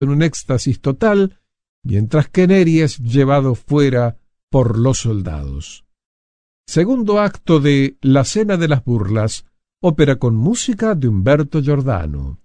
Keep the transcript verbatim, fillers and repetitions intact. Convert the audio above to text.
en un éxtasis total, mientras que Neri es llevado fuera por los soldados. Segundo acto de La cena de las burlas, ópera con música de Umberto Giordano.